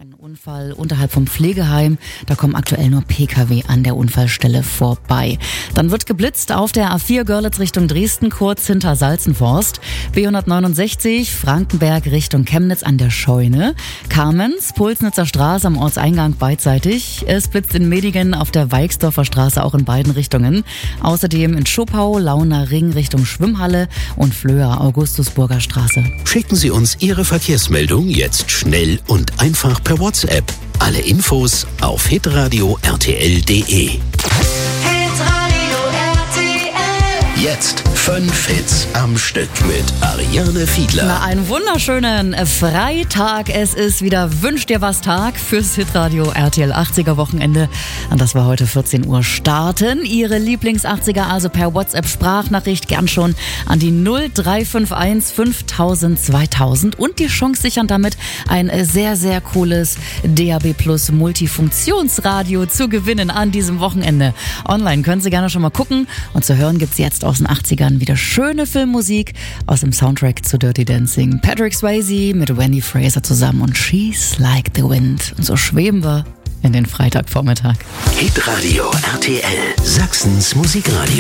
Ein Unfall unterhalb vom Pflegeheim. Da kommen aktuell nur Pkw an der Unfallstelle vorbei. Dann wird geblitzt auf der A4 Görlitz Richtung Dresden, kurz hinter Salzenforst. B169 Frankenberg Richtung Chemnitz an der Scheune. Kamenz, Pulsnitzer Straße am Ortseingang beidseitig. Es blitzt in Medigen auf der Weixdorfer Straße auch in beiden Richtungen. Außerdem in Schopau, Launer Ring Richtung Schwimmhalle und Flöa, Augustusburger Straße. Schicken Sie uns Ihre Verkehrsmeldung jetzt schnell und einfach per WhatsApp. Alle Infos auf hitradio rtl.de. Jetzt 5 Hits am Stück mit Ariane Fiedler. Na, einen wunderschönen Freitag. Es ist wieder Wünsch dir was Tag fürs Hitradio RTL 80er Wochenende. Und das war heute 14 Uhr starten. Ihre Lieblings-80er also per WhatsApp-Sprachnachricht gern schon an die 0351 5000 2000 und die Chance sichern damit ein sehr, sehr cooles DAB Plus Multifunktionsradio zu gewinnen an diesem Wochenende. Online können Sie gerne schon mal gucken und zu hören gibt's jetzt aus den 80ern wieder schöne Filmmusik aus dem Soundtrack zu Dirty Dancing. Patrick Swayze mit Wendy Fraser zusammen und She's Like the Wind. Und so schweben wir in den Freitagvormittag. Hitradio RTL, Sachsens Musikradio.